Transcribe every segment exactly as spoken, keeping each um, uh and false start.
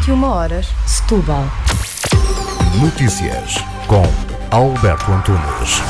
vinte e uma horas, Setúbal. Notícias com Alberto Antunes.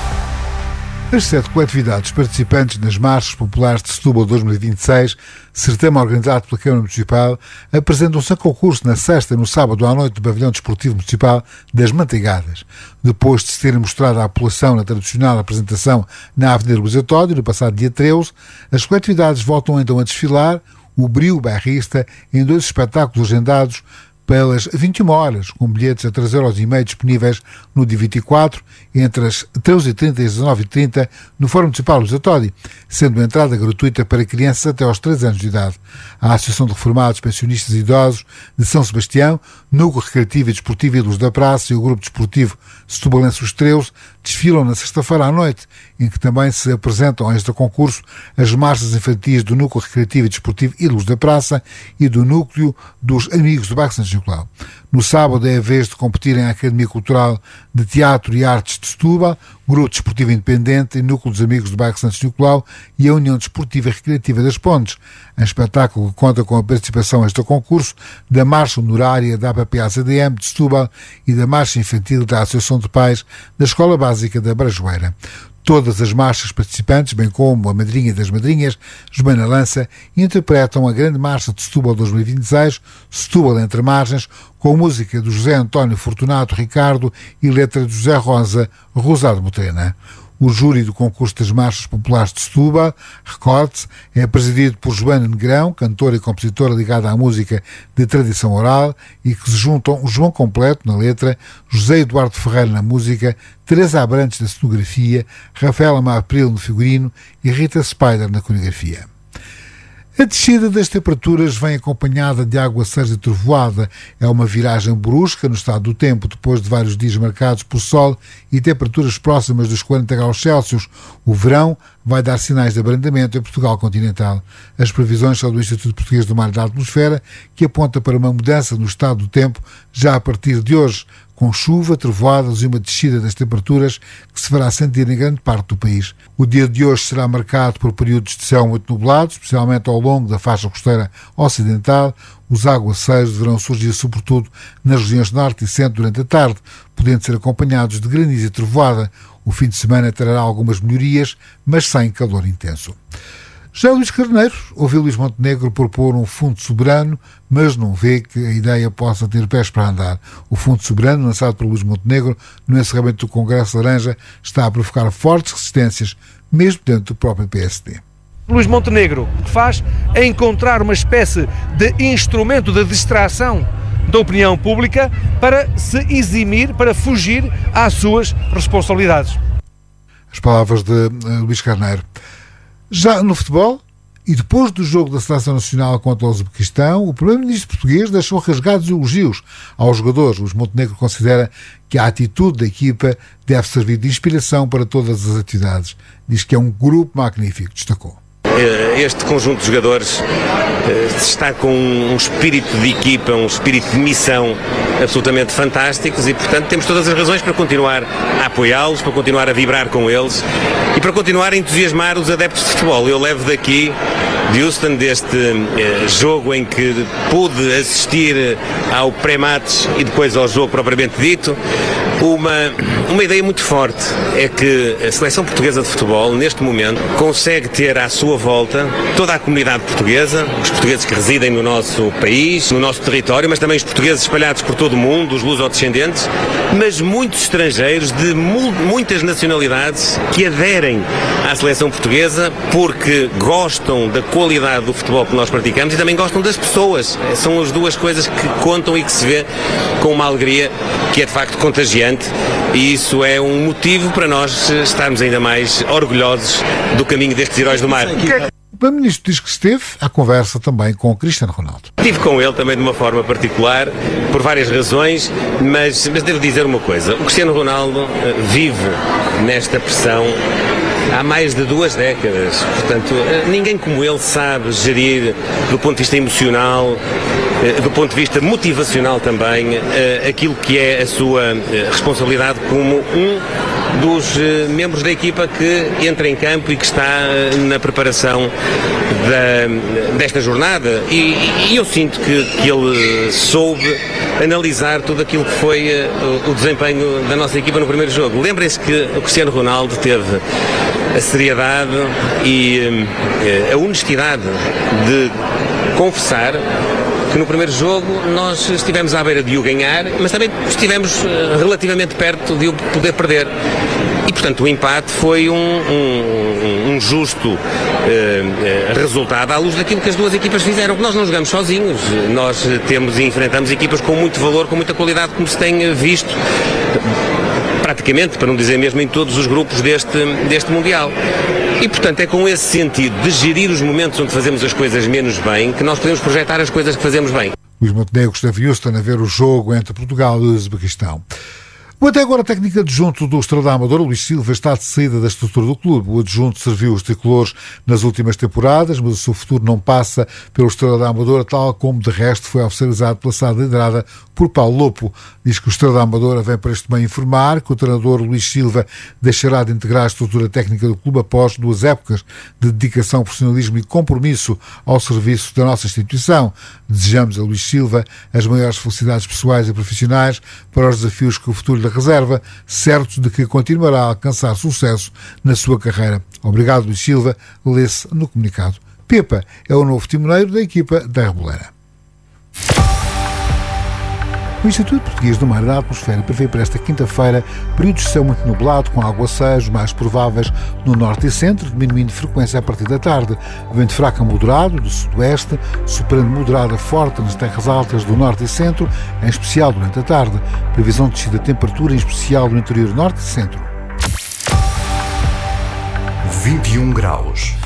As sete coletividades participantes nas Marchas Populares de Setúbal dois mil e vinte e seis, certame organizado pela Câmara Municipal, apresentam-se a concurso na sexta e no sábado à noite do Pavilhão Desportivo Municipal das Manteigadas. Depois de se terem mostrado à população na tradicional apresentação na Avenida Luís António, no passado dia treze, as coletividades voltam então a desfilar o brio bairrista em dois espetáculos agendados pelas vinte e uma horas, com bilhetes a três euros e meio disponíveis no dia vinte e quatro, entre as treze e trinta e as dezenove e trinta, no Fórum Municipal Luís António, sendo a entrada gratuita para crianças até aos três anos de idade. A Associação de Reformados, Pensionistas e Idosos de São Sebastião, Núcleo Recreativo e Desportivo e Luz da Praça e o Grupo Desportivo Setubalense Os Treulos desfilam na sexta-feira à noite, em que também se apresentam a este concurso as marchas infantis do Núcleo Recreativo e Desportivo e Luz da Praça e do Núcleo dos Amigos do Bairro Santo Nicolau. No sábado é a vez de competirem a Academia Cultural de Teatro e Artes de Setúbal, Grupo Desportivo Independente e Núcleo dos Amigos do Bairro Santo Nicolau e a União Desportiva e Recreativa das Pontes. Um espetáculo que conta com a participação neste concurso da Marcha Honorária da A P P A C D M de Setúbal e da Marcha Infantil da Associação de Pais da Escola Básica da Brajoeira. Todas as marchas participantes, bem como a Madrinha das Madrinhas, Joana Lança, interpretam a Grande Marcha de Setúbal dois mil e vinte e seis, Setúbal Entre Margens, com música do José António Fortunato Ricardo e letra de José Rosa Rosado Motrena. O júri do concurso das Marchas Populares de Setúbal, recorde-se, é presidido por Joana Negrão, cantora e compositora ligada à música de tradição oral, e que se juntam João Completo na letra, José Eduardo Ferreira na música, Teresa Abrantes na cenografia, Rafael Amapril no figurino e Rita Spider na coreografia. A descida das temperaturas vem acompanhada de aguaceiros e trovoada. É uma viragem brusca no estado do tempo, depois de vários dias marcados por sol e temperaturas próximas dos quarenta graus Celsius. O verão vai dar sinais de abrandamento em Portugal continental. As previsões são do Instituto Português do Mar e da Atmosfera, que aponta para uma mudança no estado do tempo já a partir de hoje, com chuva, trovoadas e uma descida das temperaturas que se fará sentir em grande parte do país. O dia de hoje será marcado por períodos de céu muito nublados, especialmente ao longo da faixa costeira ocidental. Os aguaceiros deverão surgir sobretudo nas regiões norte e centro durante a tarde, podendo ser acompanhados de granizo e trovoada. O fim de semana trará algumas melhorias, mas sem calor intenso. Já Luís Carneiro ouviu Luís Montenegro propor um fundo soberano, mas não vê que a ideia possa ter pés para andar. O fundo soberano, lançado por Luís Montenegro no encerramento do Congresso Laranja, está a provocar fortes resistências, mesmo dentro do próprio P S D. Luís Montenegro, o que faz é encontrar uma espécie de instrumento de distração da opinião pública para se eximir, para fugir às suas responsabilidades. As palavras de uh, Luís Carneiro. Já no futebol, e depois do jogo da Seleção Nacional contra o Uzbequistão, o primeiro-ministro português deixou rasgados elogios aos jogadores. Luís Montenegro considera que a atitude da equipa deve servir de inspiração para todas as atividades. Diz que é um grupo magnífico, destacou. Este conjunto de jogadores está com um espírito de equipa, um espírito de missão absolutamente fantásticos e, portanto, temos todas as razões para continuar a apoiá-los, para continuar a vibrar com eles e para continuar a entusiasmar os adeptos de futebol. Eu levo daqui, de Houston, deste eh, jogo em que pude assistir ao pré-match e depois ao jogo propriamente dito, uma, uma ideia muito forte, é que a seleção portuguesa de futebol, neste momento, consegue ter à sua volta toda a comunidade portuguesa, os portugueses que residem no nosso país, no nosso território, mas também os portugueses espalhados por todo o mundo, os lusodescendentes, mas muitos estrangeiros de mu- muitas nacionalidades que aderem à seleção portuguesa porque gostam da qualidade do futebol que nós praticamos e também gostam das pessoas. São as duas coisas que contam e que se vê com uma alegria que é de facto contagiante, e isso é um motivo para nós estarmos ainda mais orgulhosos do caminho destes heróis do mar. O Primeiro-Ministro diz que esteve à conversa também com o Cristiano Ronaldo. Estive com ele também de uma forma particular, por várias razões, mas, mas devo dizer uma coisa, o Cristiano Ronaldo uh, vive nesta pressão há mais de duas décadas, portanto, uh, ninguém como ele sabe gerir, do ponto de vista emocional, do ponto de vista motivacional também, aquilo que é a sua responsabilidade como um dos membros da equipa que entra em campo e que está na preparação da, desta jornada. E, e eu sinto que, que ele soube analisar tudo aquilo que foi o desempenho da nossa equipa no primeiro jogo. Lembrem-se que o Cristiano Ronaldo teve a seriedade e a honestidade de confessar que no primeiro jogo nós estivemos à beira de o ganhar, mas também estivemos relativamente perto de o poder perder. E, portanto, o empate foi um, um, um justo uh, resultado à luz daquilo que as duas equipas fizeram. Nós não jogamos sozinhos, nós temos e enfrentamos equipas com muito valor, com muita qualidade, como se tem visto praticamente, para não dizer mesmo, em todos os grupos deste, deste Mundial. E, portanto, é com esse sentido de gerir os momentos onde fazemos as coisas menos bem que nós podemos projetar as coisas que fazemos bem. Luís Montenegro esteve em Houston a ver o jogo entre Portugal e o Uzbequistão. O até agora técnico adjunto do Estrela da Amadora, Luís Silva, está de saída da estrutura do clube. O adjunto serviu os tricolores nas últimas temporadas, mas o seu futuro não passa pelo Estrela da Amadora, tal como de resto foi oficializado pela S A D liderada por Paulo Lopo. Diz que o Estrela da Amadora vem para este meio informar que o treinador Luís Silva deixará de integrar a estrutura técnica do clube após duas épocas de dedicação, profissionalismo e compromisso ao serviço da nossa instituição. Desejamos a Luís Silva as maiores felicidades pessoais e profissionais para os desafios que o futuro lhe reserva, certo de que continuará a alcançar sucesso na sua carreira. Obrigado, Luís Silva, lê-se no comunicado. Pepa é o novo timoneiro da equipa da Reboleira. O Instituto Português do Mar e da Atmosfera prevê para esta quinta-feira períodos de céu muito nublado, com aguaceiros mais prováveis no norte e centro, diminuindo frequência a partir da tarde. Vento fraco a moderado do sudoeste, superando moderado a forte nas terras altas do norte e centro, em especial durante a tarde. Previsão de descida de temperatura, em especial no interior norte e centro. vinte e um graus.